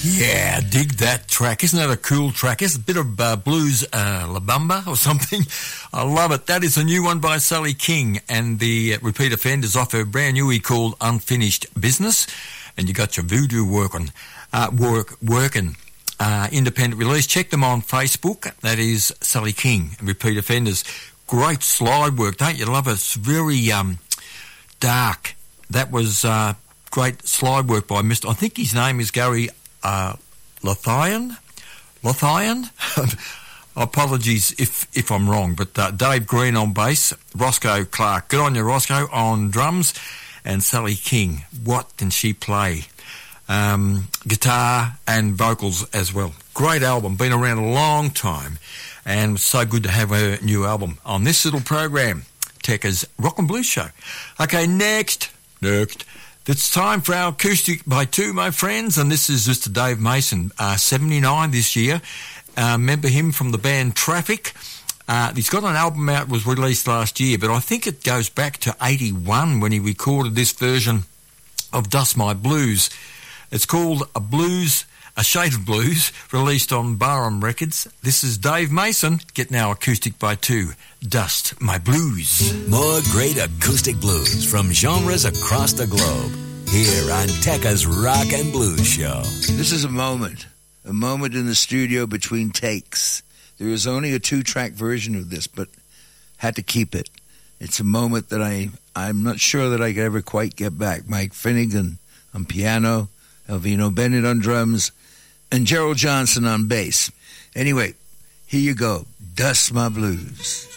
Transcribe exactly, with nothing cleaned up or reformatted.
Yeah, dig that track. Isn't that a cool track? It's a bit of uh, blues uh, La Bamba or something. I love it. That is a new one by Sally King, and the uh, repeat offenders off her brand new E called Unfinished Business. And you got your voodoo working, uh, work, working, uh, independent release. Check them on Facebook. That is Sally King, repeat offenders. Great slide work, don't you love it? It's very um, dark. That was uh, great slide work by Mister I think his name is Gary uh, Lothian. Lothian? Apologies if if I'm wrong, but uh, Dave Green on bass, Roscoe Clark. Good on you, Roscoe, on drums, and Sally King. What can she play? Um, guitar and vocals as well. Great album, been around a long time, and so good to have a new album on this little program, Tekka's Rock and Blues Show. Okay, next, next, it's time for our Acoustic by Two, my friends, and this is Mister Dave Mason, uh, seventy-nine this year. Uh, remember him from the band Traffic. Uh, he's got an album out, was released last year, but I think it goes back to eighty-one when he recorded this version of Dust My Blues. It's called A Blues, A Shade of Blues, released on Barham Records. This is Dave Mason, getting our Acoustic by Two, Dust My Blues. More great acoustic blues from genres across the globe, here on Tekka's Rock and Blues Show. This is a moment, a moment in the studio between takes. There is only a two-track version of this, but had to keep it. It's a moment that I, I'm not sure that I could ever quite get back. Mike Finnegan on piano, Elvino Bennett on drums, and Gerald Johnson on bass. Anyway, here you go. Dust My Blues.